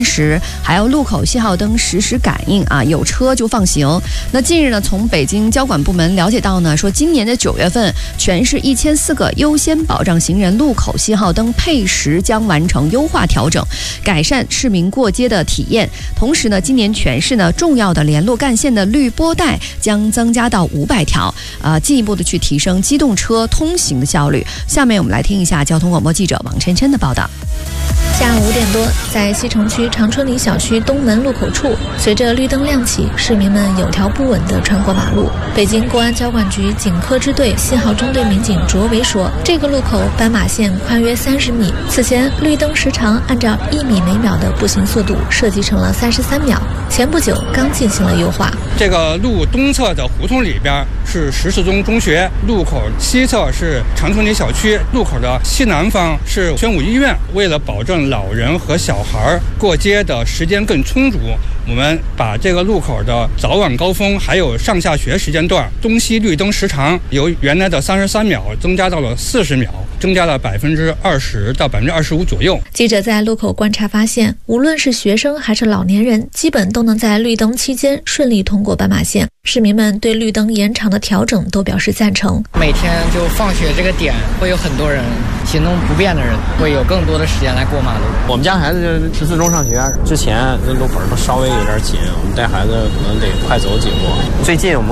时，还有路口信号灯实时感应啊，有车就放行。那近日呢，从北京交管部门了解到呢，说今年的9月份，全市1004个优先保障行人路口信号灯配时将完成优化调整，改善市民过街的体验。同时呢，今年全市呢重要的联络干线的绿拨带将增加到500条，进一步的去提升机动车通行的效率。下面我们来听一下交通广播记者王琛琛的报道。 下午5点多，在西城区长春里小区东门路口处，随着绿灯亮起，市民们有条不紊地穿过马路。北京公安交管局警科支队信号中队民警卓维说，这个路口斑马线宽约30米，此前绿灯时长按照1米每秒的步行速度设计成了33秒，前不久刚进行了优化。 这个路东侧的胡同里边是石世宗中学，路口西侧是长春里小区，路口的西南方是宣武医院。为了保证老人和小孩过街的时间更充足，我们把这个路口的早晚高峰还有上下学时间段东西绿灯时长由原来的33秒增加到了40秒，增加了20%到25%左右。 记者在路口观察发现，无论是学生还是老年人，基本都能在绿灯期间顺利通过斑马线。市民们对绿灯延长的调整都表示赞成。 每天就放学这个点会有很多人，行动不便的人会有更多的时间来过马路。 我们家孩子就14中上学，之前那路口都稍微有点紧，我们带孩子可能得快走几步。最近我们